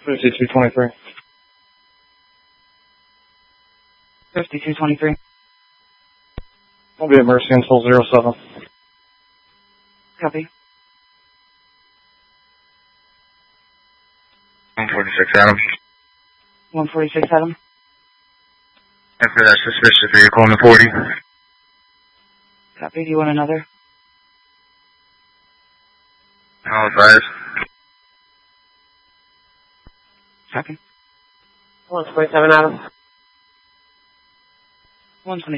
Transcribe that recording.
5223. 5223. I'll be at Mercy until 07. Copy. 146 Adam. 146 Adam. And for that suspicious vehicle in the 40. Copy. Do you want another? All advised. Copy. 147 Adam. 120.